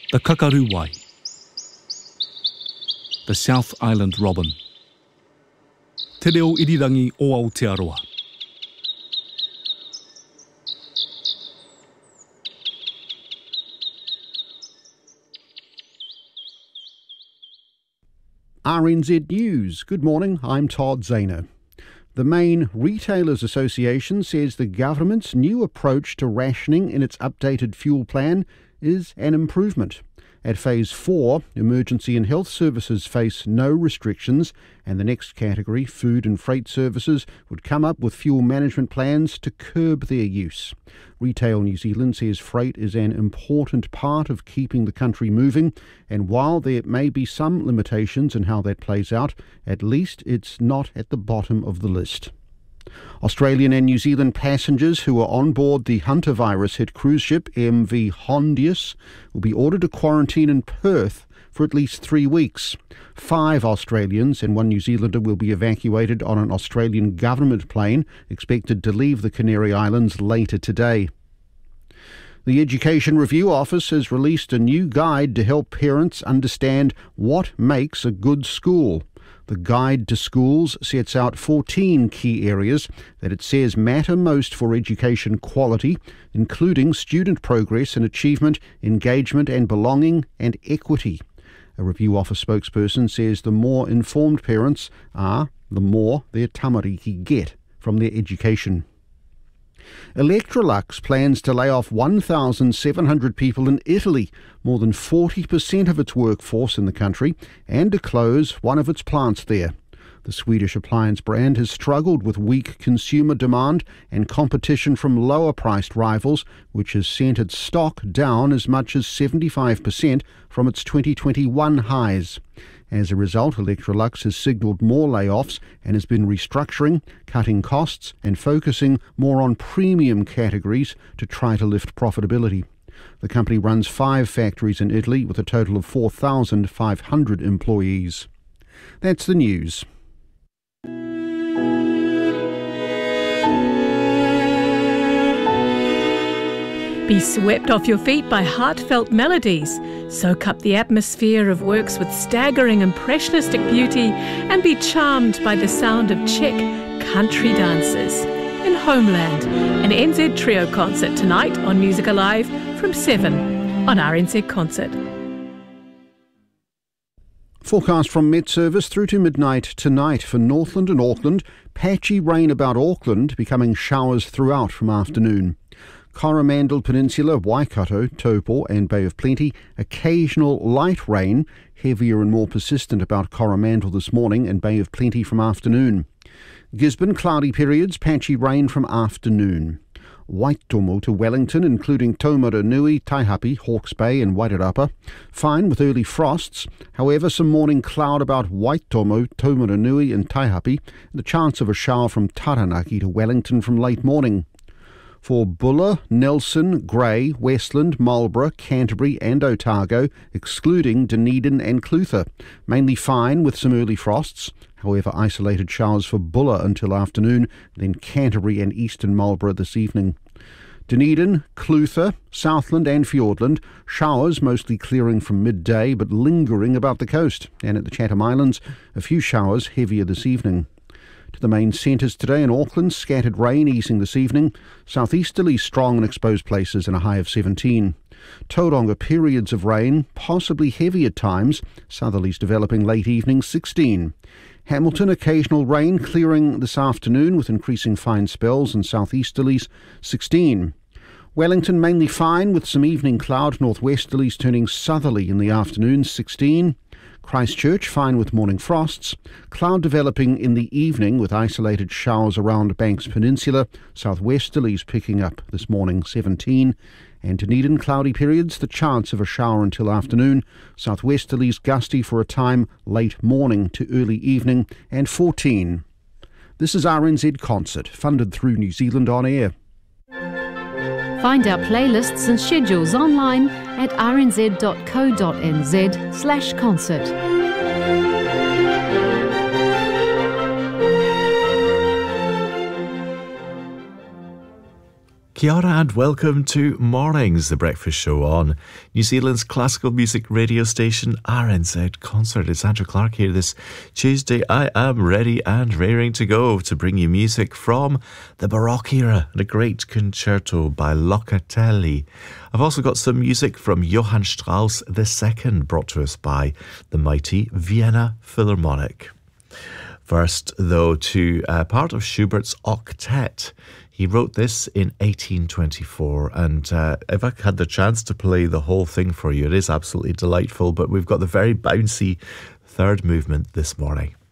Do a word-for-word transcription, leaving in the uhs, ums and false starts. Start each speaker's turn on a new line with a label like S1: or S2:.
S1: The kakaru wai, the South Island robin, te reo irirangi o Aotearoa.
S2: R N Z News. Good morning, I'm Todd Zahner. The main Retailers Association says the government's new approach to rationing in its updated fuel plan is an improvement. At Phase four, emergency and health services face no restrictions, and the next category, food and freight services, would come up with fuel management plans to curb their use. Retail New Zealand says freight is an important part of keeping the country moving, and while there may be some limitations in how that plays out, at least it's not at the bottom of the list. Australian and New Zealand passengers who are on board the Hunter-virus-hit cruise ship M V Hondius will be ordered to quarantine in Perth for at least three weeks. Five Australians and one New Zealander will be evacuated on an Australian government plane expected to leave the Canary Islands later today. The Education Review Office has released a new guide to help parents understand what makes a good school. The Guide to Schools sets out fourteen key areas that it says matter most for education quality, including student progress and achievement, engagement and belonging, and equity. A Review Office spokesperson says the more informed parents are, the more their tamariki get from their education. Electrolux plans to lay off one thousand seven hundred people in Italy, more than forty percent of its workforce in the country, and to close one of its plants there. The Swedish appliance brand has struggled with weak consumer demand and competition from lower-priced rivals, which has sent its stock down as much as seventy-five percent from its twenty twenty-one highs. As a result, Electrolux has signalled more layoffs and has been restructuring, cutting costs and focusing more on premium categories to try to lift profitability. The company runs five factories in Italy with a total of four thousand five hundred employees. That's the news.
S3: Be swept off your feet by heartfelt melodies. Soak up the atmosphere of works with staggering impressionistic beauty and be charmed by the sound of Czech country dances. In Homeland, an N Z Trio concert tonight on Music Alive from seven on R N Z Concert.
S2: Forecast from Met Service through to midnight tonight for Northland and Auckland. Patchy rain about Auckland, becoming showers throughout from afternoon. Coromandel Peninsula, Waikato, Taupo and Bay of Plenty, occasional light rain, heavier and more persistent about Coromandel this morning and Bay of Plenty from afternoon. Gisborne, cloudy periods, patchy rain from afternoon. Waitomo to Wellington, including Taumarunui, Taihape, Hawke's Bay and Wairarapa. Fine with early frosts. However, some morning cloud about Waitomo, Taumarunui and Taihape, and the chance of a shower from Taranaki to Wellington from late morning. For Buller, Nelson, Grey, Westland, Marlborough, Canterbury and Otago, excluding Dunedin and Clutha. Mainly fine with some early frosts. However, isolated showers for Buller until afternoon, then Canterbury and eastern Marlborough this evening. Dunedin, Clutha, Southland and Fiordland, showers mostly clearing from midday but lingering about the coast. And at the Chatham Islands, a few showers heavier this evening. To the main centres today in Auckland, scattered rain easing this evening. Southeasterly strong in exposed places and a high of seventeen. Tauranga periods of rain, possibly heavy at times. Southerlies developing late evening, sixteen. Hamilton, occasional rain clearing this afternoon with increasing fine spells and southeasterlies, sixteen. Wellington mainly fine with some evening cloud, northwesterlies turning southerly in the afternoon, sixteen. Christchurch, fine with morning frosts. Cloud developing in the evening with isolated showers around Banks Peninsula. Southwesterlies picking up this morning, seventeen. And Dunedin, cloudy periods, the chance of a shower until afternoon. Southwesterlies gusty for a time late morning to early evening, and fourteen. This is R N Z Concert, funded through New Zealand On Air.
S4: Find our playlists and schedules online at rnz.co.nz slash concert.
S5: Kia ora and welcome to Mornings, the breakfast show on New Zealand's classical music radio station R N Z Concert. It's Andrew Clark here this Tuesday. I am ready and raring to go to bring you music from the Baroque era and a great concerto by Locatelli. I've also got some music from Johann Strauss the Second, brought to us by the mighty Vienna Philharmonic. First, though, to uh, part of Schubert's Octet. He wrote this in eighteen twenty-four, and uh, if I had the chance to play the whole thing for you, it is absolutely delightful, but we've got the very bouncy third movement this morning.